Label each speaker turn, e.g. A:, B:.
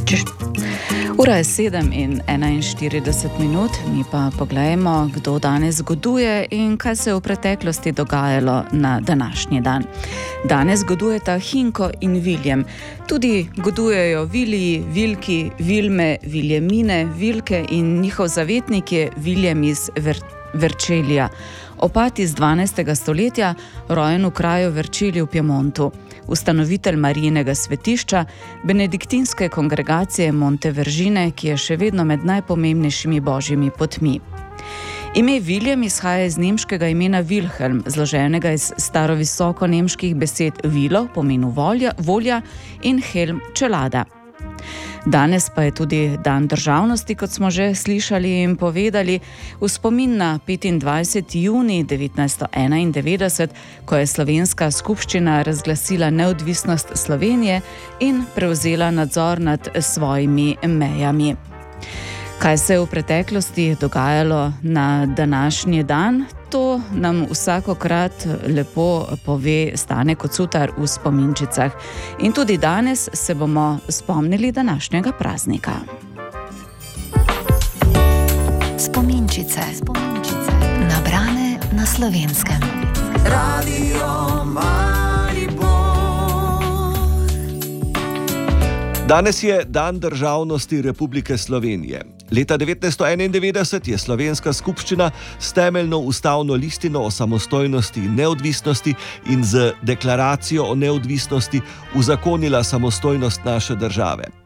A: Ura je 7:41, mi pa poglejmo, kdo danes goduje in kaj se je v preteklosti dogajalo na današnji dan. Danes godujeta Hinko in Viljem. Tudi godujejo Viliji, Vilki, Vilme, Viljemine, Vilke in njihov zavetnik je Viljem iz Vercelija. Opat iz 12. stoletja, rojen v kraju Vercelli v Piemontu. Ustanovitelj Marijinega svetišča, benediktinske kongregacije Montevergine, ki je še vedno med najpomembnejšimi božjimi potmi. Ime Viljem izhaja iz nemškega imena Wilhelm, zloženega iz starovisoko nemških besed vilo, pomenu volja, in helm, čelada. Danes pa je tudi dan državnosti, kot smo že slišali in povedali, v spomin na 25. junij 1991, ko je slovenska skupščina razglasila neodvisnost Slovenije in prevzela nadzor nad svojimi mejami. Kaj se je v preteklosti dogajalo na današnji dan, to nam vsakokrat lepo pove Stane Kocutar v spominčicah. In tudi danes se bomo spomnili današnjega praznika.
B: Spominčice. Nabrane na Slovenskem. Radio Maribor.
C: Danes je dan državnosti Republike Slovenije. Leta 1991 je slovenska skupščina s temeljno ustavno listino o samostojnosti in neodvisnosti in z deklaracijo o neodvisnosti uzakonila samostojnost naše države.